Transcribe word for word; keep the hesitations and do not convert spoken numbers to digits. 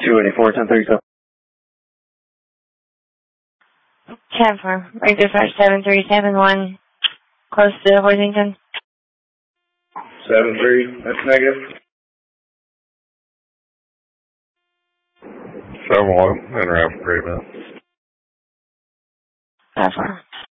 two eighty-four, ten thirty-seven. ten four, right dispatch seven three seven one, close to Worthington. seven three, that's negative. seven one, interact agreement. ten four.